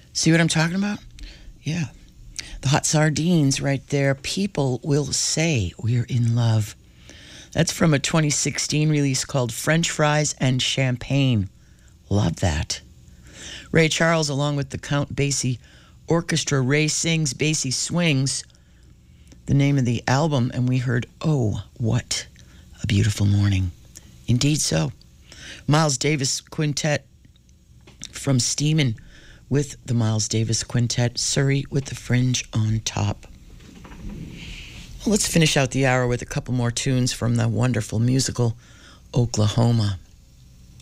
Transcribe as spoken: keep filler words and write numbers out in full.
See what I'm talking about? Yeah. The Hot Sardines right there. People will say we're in love. That's from a twenty sixteen release called French Fries and Champagne. Love that. Ray Charles, along with the Count Basie Orchestra. Ray sings, Basie swings. The name of the album, and we heard, Oh, What a Beautiful Morning. Indeed so. Miles Davis Quintet from Steeman with the Miles Davis Quintet. Surrey with the Fringe on top. Well, let's finish out the hour with a couple more tunes from the wonderful musical Oklahoma.